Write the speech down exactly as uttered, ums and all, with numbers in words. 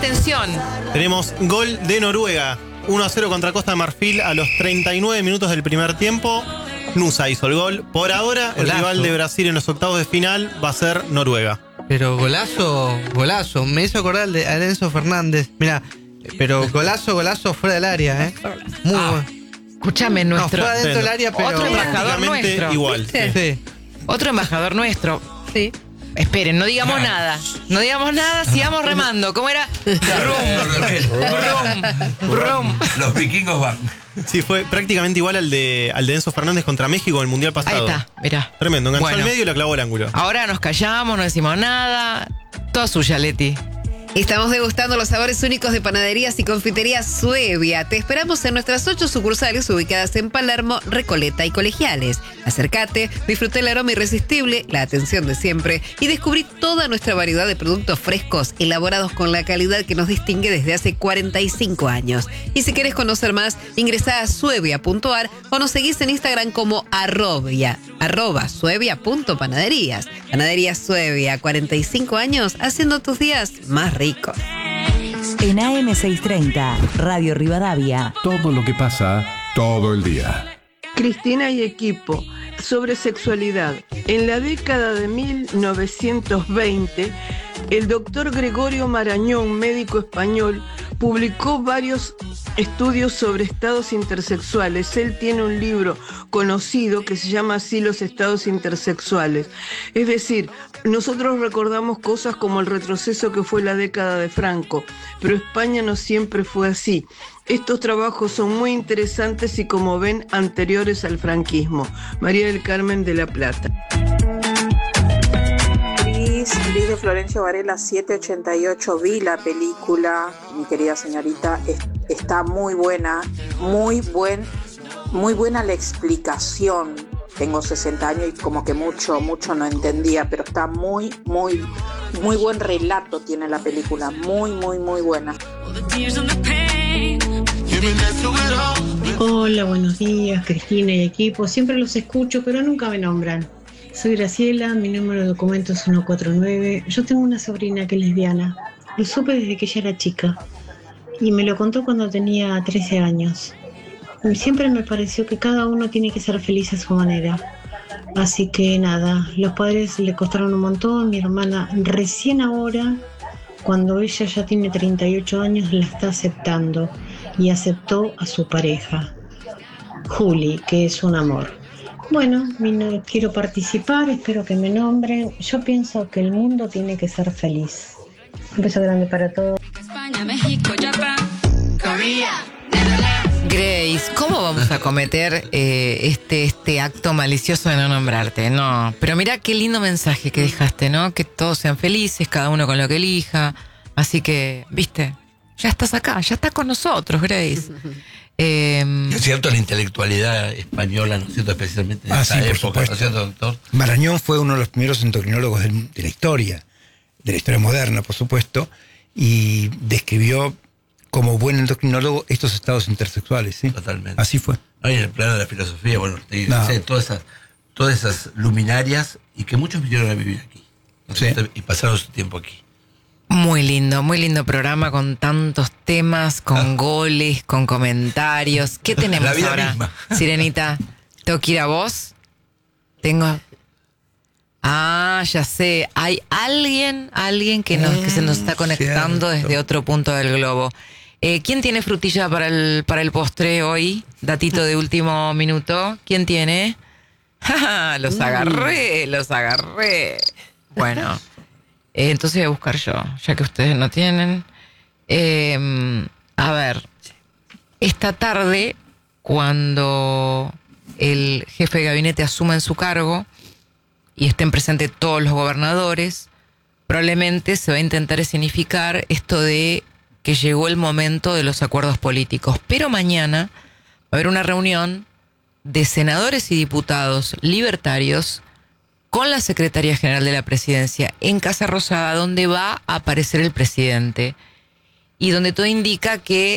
Atención. Tenemos gol de Noruega. uno a cero contra Costa de Marfil a los treinta y nueve minutos del primer tiempo. Nusa hizo el gol. Por ahora, el Golazo. rival de Brasil en los octavos de final va a ser Noruega. Pero golazo, golazo. Me hizo acordar de a Enzo Fernández. Mira, pero golazo, golazo fuera del área, ¿eh? Muy Ah, bueno. Escúchame, No, nuestro. fuera dentro del área, pero... Otro embajador Prácticamente nuestro. igual. ¿Viste? Sí. Otro embajador nuestro. Sí. Esperen, no digamos nada. No digamos nada, sigamos remando. ¿Cómo era? Brum, brum, brum. Los vikingos van. Sí, fue prácticamente igual al de, al de Enzo Fernández contra México en el Mundial Ahí pasado. está, mirá. Tremendo, enganchó Bueno. al medio y la clavó al ángulo. Ahora nos callamos, no decimos nada. Toda suya, Leti. Estamos degustando los sabores únicos de panaderías y confiterías Suevia. Te esperamos en nuestras ocho sucursales ubicadas en Palermo, Recoleta y Colegiales. Acércate, disfruta el aroma irresistible, la atención de siempre y descubrí toda nuestra variedad de productos frescos elaborados con la calidad que nos distingue desde hace cuarenta y cinco años. Y si querés conocer más, ingresá a suevia punto ar o nos seguís en Instagram como arrobia, arroba suevia.panaderías. Panaderías Suevia, cuarenta y cinco años haciendo tus días más ricos. En A M seiscientos treinta, Radio Rivadavia. Todo lo que pasa todo el día. Cristina y equipo, sobre sexualidad. En la década de mil novecientos veinte, el doctor Gregorio Marañón, médico español, publicó varios estudios sobre estados intersexuales. Él tiene un libro conocido que se llama así Los estados intersexuales. Es decir, nosotros recordamos cosas como el retroceso que fue la década de Franco, pero España no siempre fue así. Estos trabajos son muy interesantes y, como ven, anteriores al franquismo. María del Carmen de la Plata. Liz, Liz de Florencio Varela setecientos ochenta y ocho, vi la película, mi querida señorita, es, está muy buena, muy buen, muy buena la explicación. Tengo sesenta años y como que mucho, mucho no entendía, pero está muy, muy, muy buen relato tiene la película, muy, muy, muy buena. Hola, buenos días, Cristina y equipo. Siempre los escucho, pero nunca me nombran. Soy Graciela, mi número de documento es ciento cuarenta y nueve. Yo tengo una sobrina que es lesbiana. Lo supe desde que ella era chica y me lo contó cuando tenía trece años. Y siempre me pareció que cada uno tiene que ser feliz a su manera. Así que nada, los padres le costaron un montón. Mi hermana recién ahora, cuando ella ya tiene treinta y ocho años, la está aceptando y aceptó a su pareja, Juli, que es un amor. Bueno, no quiero participar, espero que me nombren. Yo pienso que el mundo tiene que ser feliz. Un beso grande para todos. España, México, Japón, Corea. Grace, ¿cómo vamos a cometer eh, este, este acto malicioso de no nombrarte? No, pero mirá qué lindo mensaje que dejaste, ¿no? Que todos sean felices, cada uno con lo que elija. Así que, viste, ya estás acá, ya estás con nosotros, Grace. Eh, Es cierto, la intelectualidad española, ¿no es cierto? Especialmente en Ah, esa sí, por época, ¿no es supuesto. cierto, doctor? Marañón fue uno de los primeros endocrinólogos del- de la historia, de la historia moderna, por supuesto, y describió como buen endocrinólogo estos estados intersexuales, ¿sí? Totalmente. Así fue. No, y en el plano de la filosofía, bueno, te No. dice todas esas, todas esas luminarias y que muchos vinieron a vivir aquí, ¿no es Sí. cierto? Y pasaron su tiempo aquí. Muy lindo, muy lindo programa con tantos temas, con goles, con comentarios. ¿Qué tenemos La vida ahora? misma. Sirenita, ¿tengo que ir a vos? Tengo... Ah, ya sé. Hay alguien, alguien que, nos, que se nos está conectando cierto. desde otro punto del globo. Eh, ¿Quién tiene frutilla para el, para el postre hoy? Datito de último minuto. ¿Quién tiene? ¡Ja, ja! Los agarré, los agarré. Bueno, eh, entonces voy a buscar yo, ya que ustedes no tienen. Eh, a ver, esta tarde, cuando el jefe de gabinete asuma en su cargo y estén presentes todos los gobernadores, probablemente se va a intentar escenificar esto de que llegó el momento de los acuerdos políticos. Pero mañana va a haber una reunión de senadores y diputados libertarios con la Secretaría General de la Presidencia en Casa Rosada, donde va a aparecer el presidente y donde todo indica que